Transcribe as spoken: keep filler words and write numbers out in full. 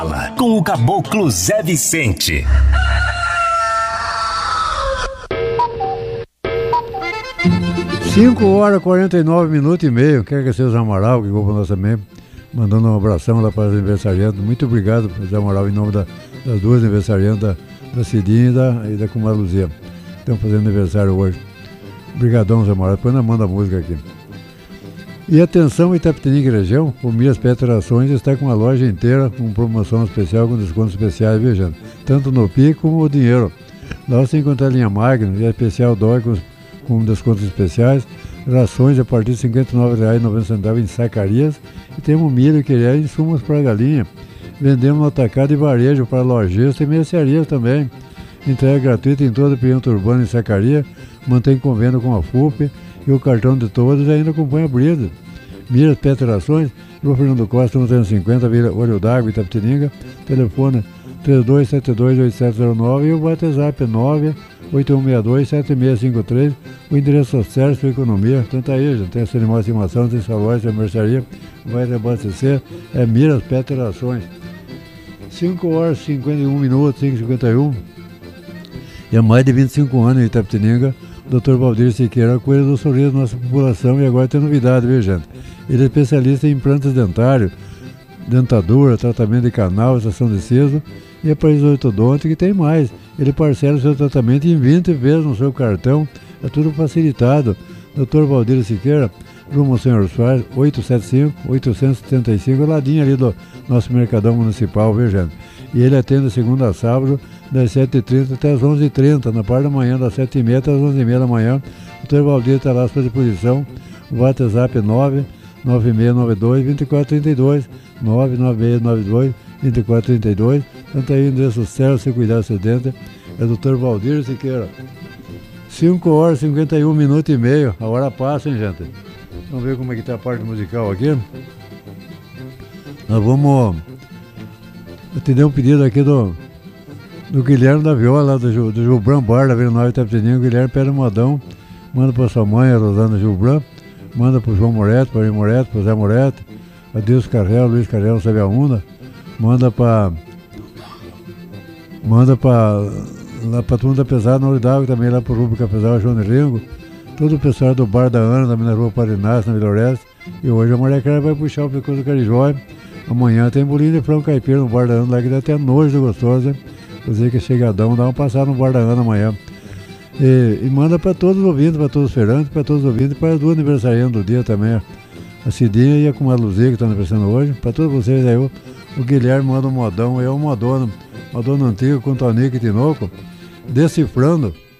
Com o Caboclo Zé Vicente. cinco horas e quarenta e nove minutos e meio. Quer que seja o Zé Amaral, que ligou para nós também, mandando um abração lá para os aniversariantes. Muito obrigado, Zé Amaral, em nome da, das duas aniversariantes, da, da Cidinha e da, e da Comadre Luzia. Estão fazendo aniversário hoje. Obrigadão, Zé Amaral. Depois nós manda a música aqui. E atenção, Itapetininga e região, o Miras Peterações está com a loja inteira com promoção especial, com descontos especiais, viu, gente? Tanto no P I como o dinheiro. Lá você encontra a linha Magno e a especial dói com, com descontos especiais, rações a partir de cinquenta e nove reais e noventa centavos em sacarias, e temos milho que é insumos para galinha. Vendemos no atacado e varejo para lojistas e mercearias também. Entrega gratuita em todo o perímetro urbano e sacaria, mantém convênio com a F U P e o cartão de todos ainda acompanha a brida. Miras Peterações, Rua Fernando Costa, trezentos e cinquenta, Vila Olho d'Água, Itapetininga, telefone três dois sete dois oito sete zero nove e o WhatsApp nove oito um seis dois sete seis cinco três, o endereço certo, economia, tanto aí, já tem essa animal de estimação, tem salões, tem mercearia, vai abastecer, é Miras Peterações. cinco horas e cinquenta e um minutos, cinco e cinquenta e um, e há mais de vinte e cinco anos em Itapetininga, doutor Valdir Siqueira cuida do sorriso da nossa população e agora tem novidade, viu, gente? Ele é especialista em implantes dentários, dentadura, tratamento de canal, extração de siso e aparelho ortodôntico e tem mais. Ele parcela o seu tratamento em vinte vezes no seu cartão, é tudo facilitado. doutor Valdir Siqueira, Rua Monsenhor Soares, oitocentos e setenta e cinco, oitocentos e setenta e cinco, ladinho ali do nosso Mercadão Municipal, viu, gente? E ele atende segunda a sábado, das sete e trinta até as onze e trinta, na parte da manhã, das sete e meia até as onze e meia da manhã. O doutor Valdir está lá à sua disposição. O WhatsApp é nove nove seis nove dois dois quatro três dois, nove nove seis nove dois dois quatro três dois. Tanto aí o endereço certo, se cuidar do acidente, é o doutor Valdir Siqueira. cinco horas e cinquenta e um minutos e meio, a hora passa, hein, gente? Vamos ver como é que está a parte musical aqui. Nós vamos... Eu te dei um pedido aqui do, do Guilherme da Viola, do, do Gilbran Bar, da Vila Nova Itapetininga. O Guilherme pede um modão, manda para sua mãe, a Rosana Gilbran, manda para o João Moreto, para o Moreto, para o Zé Moreto, a Deus Carrel, Luiz Carrel, Sabiaúna, manda para... Manda para... lá para a turma da Pesada, na Uridalgo, também lá para o Rubro Capesal, João Ringo, todo o pessoal do Bar da Ana, também na Rua Parinácio, na Vila Oeste. E hoje a Maria Clara vai puxar o pescoço do Carijói. Amanhã tem bolinho de frango caipira no Bar da Ana, lá que dá até nojo de gostoso, hein? Dizer que é chegadão, dá uma passada no Bar da Ana amanhã. E, e manda para todos os ouvintes, para todos os feirantes, para todos os ouvintes, para as duas aniversariantes do dia também, a Cidinha e a Comadre Luzia, que estão aniversariando hoje. Para todos vocês aí, o, o Guilherme manda um modão, é um modona, modona antiga com tonico e tinoco, decifrando